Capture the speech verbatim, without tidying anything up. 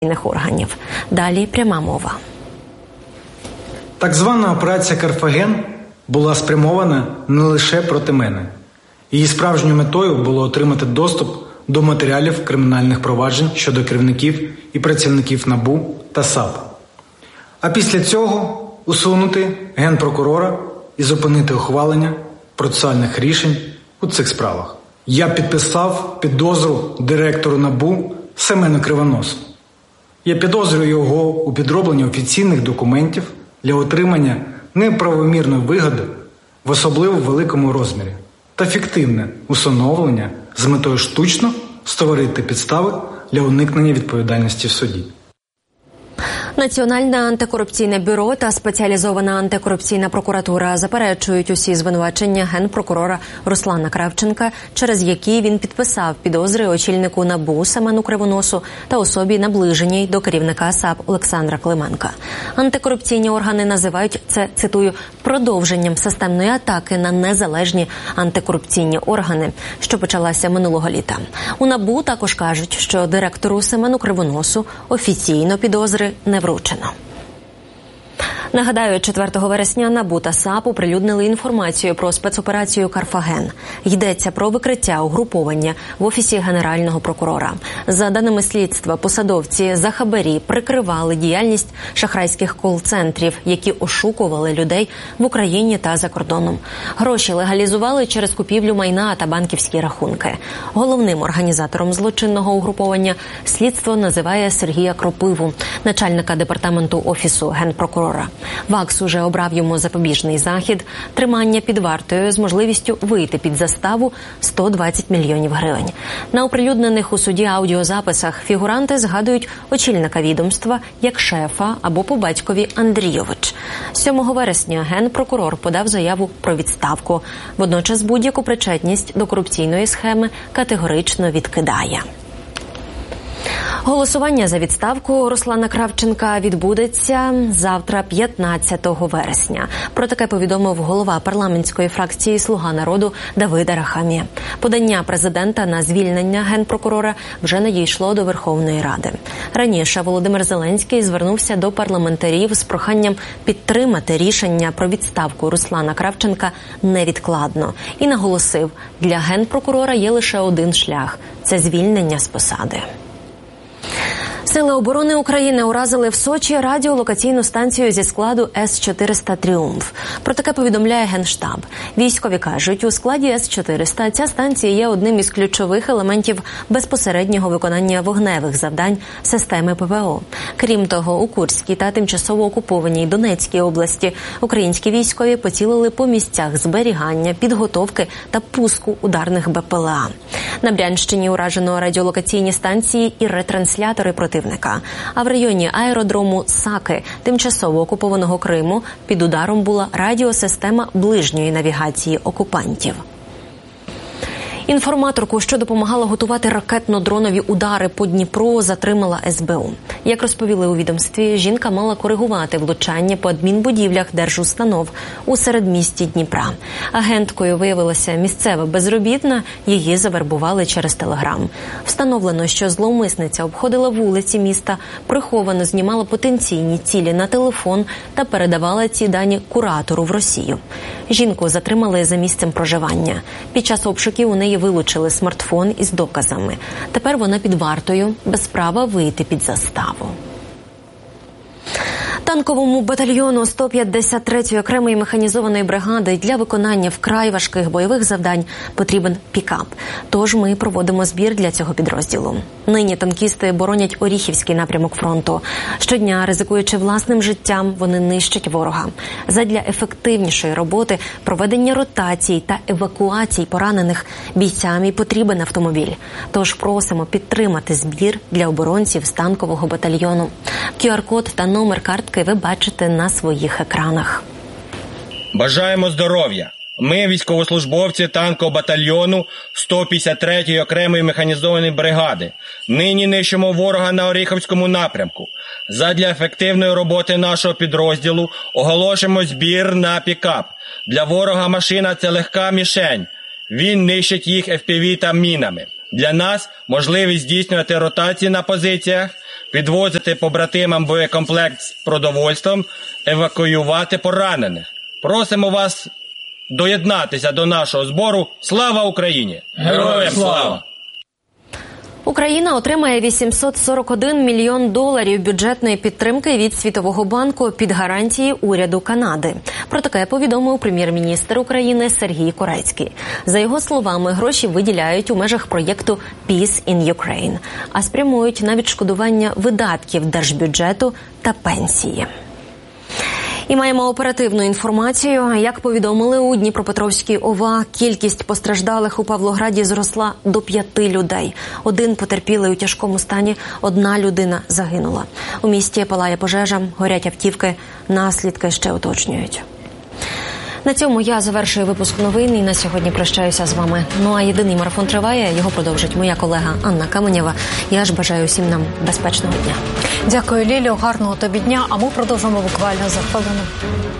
органів. Далі пряма мова. Так звана операція «Карфаген» була спрямована не лише проти мене. Її справжньою метою було отримати доступ до матеріалів кримінальних проваджень щодо керівників і працівників НАБУ та САП. А після цього усунути генпрокурора і зупинити ухвалення процесуальних рішень у цих справах. Я підписав підозру директору НАБУ Семену Кривоносу. Я підозрюю його у підробленні офіційних документів для отримання неправомірної вигоди в особливо великому розмірі та фіктивне усиновлення з метою штучно створити підстави для уникнення відповідальності в суді. Національне антикорупційне бюро та спеціалізована антикорупційна прокуратура заперечують усі звинувачення генпрокурора Руслана Кравченка, через які він підписав підозри очільнику НАБУ Семену Кривоносу та особі, наближеній до керівника САП Олександра Клименка. Антикорупційні органи називають це, цитую, продовженням системної атаки на незалежні антикорупційні органи, що почалася минулого літа. У НАБУ також кажуть, що директору Семену Кривоносу офіційно підозри не вручено. Нагадаю, четвертого вересня НАБУ та САП оприлюднили інформацію про спецоперацію «Карфаген». Йдеться про викриття угруповання в Офісі Генерального прокурора. За даними слідства, посадовці за хабарі прикривали діяльність шахрайських кол-центрів, які ошукували людей в Україні та за кордоном. Гроші легалізували через купівлю майна та банківські рахунки. Головним організатором злочинного угруповання слідство називає Сергія Кропиву, начальника департаменту Офісу Генпрокурора. ВАКС уже обрав йому запобіжний захід – тримання під вартою з можливістю вийти під заставу сто двадцять мільйонів гривень. На оприлюднених у суді аудіозаписах фігуранти згадують очільника відомства як шефа або по батькові Андрійович. сьомого вересня генпрокурор подав заяву про відставку. Водночас будь-яку причетність до корупційної схеми категорично відкидає. Голосування за відставку Руслана Кравченка відбудеться завтра, п'ятнадцятого вересня. Про таке повідомив голова парламентської фракції «Слуга народу» Давид Арахамія. Подання президента на звільнення генпрокурора вже надійшло до Верховної Ради. Раніше Володимир Зеленський звернувся до парламентарів з проханням підтримати рішення про відставку Руслана Кравченка невідкладно і наголосив, для генпрокурора є лише один шлях – це звільнення з посади. Сили оборони України уразили в Сочі радіолокаційну станцію зі складу С чотириста «Тріумф». Про таке повідомляє Генштаб. Військові кажуть, у складі С чотириста ця станція є одним із ключових елементів безпосереднього виконання вогневих завдань системи ППО. Крім того, у Курській та тимчасово окупованій Донецькій області українські військові поцілили по місцях зберігання, підготовки та пуску ударних Б П Л А. На Брянщині уражено радіолокаційні станції і ретранслятори противника. А в районі аеродрому Саки, тимчасово окупованого Криму, під ударом була радіосистема ближньої навігації окупантів. Інформаторку, що допомагала готувати ракетно-дронові удари по Дніпру, затримала С Б У. Як розповіли у відомстві, жінка мала коригувати влучання по адмінбудівлях держустанов у середмісті Дніпра. Агенткою виявилася місцева безробітна, її завербували через Телеграм. Встановлено, що зловмисниця обходила вулиці міста, приховано знімала потенційні цілі на телефон та передавала ці дані куратору в Росію. Жінку затримали за місцем проживання. Під час обшуків у неї вилучили смартфон із доказами. Тепер вона під вартою, без права вийти під заставу. Танковому батальйону сто п'ятдесят третьої окремої механізованої бригади для виконання вкрай важких бойових завдань потрібен пікап. Тож ми проводимо збір для цього підрозділу. Нині танкісти боронять Оріхівський напрямок фронту. Щодня, ризикуючи власним життям, вони нищать ворога. Задля ефективнішої роботи, проведення ротацій та евакуацій поранених бійцям і потрібен автомобіль. Тож просимо підтримати збір для оборонців з танкового батальйону. Кю Ар код та номер картки ви бачите на своїх екранах. Бажаємо здоров'я! Ми, військовослужбовці танкового батальйону сто п'ятдесят третьої окремої механізованої бригади, нині нищимо ворога на Оріхівському напрямку. Задля ефективної роботи нашого підрозділу оголошуємо збір на пікап. Для ворога машина – це легка мішень. Він нищить їх еф пі ві та мінами. Для нас можливість здійснювати ротації на позиціях, підвозити побратимам боєкомплект з продовольством, евакуювати поранених. Просимо вас доєднатися до нашого збору. Слава Україні! Героям слава! Україна отримає вісімсот сорок один мільйон доларів бюджетної підтримки від Світового банку під гарантії уряду Канади. Про таке повідомив прем'єр-міністр України Сергій Корецький. За його словами, гроші виділяють у межах проєкту «Peace in Ukraine», а спрямують на відшкодування видатків держбюджету та пенсії. І маємо оперативну інформацію. Як повідомили у Дніпропетровській ОВА, кількість постраждалих у Павлограді зросла до п'яти людей. Один потерпілий у тяжкому стані, одна людина загинула. У місті палає пожежа, горять автівки, наслідки ще уточнюють. На цьому я завершую випуск новин і на сьогодні прощаюся з вами. Ну а єдиний марафон триває, його продовжить моя колега Анна Каменєва. Я ж бажаю всім нам безпечного дня. Дякую, Лілю, гарного тобі дня, а ми продовжимо буквально за хвилину.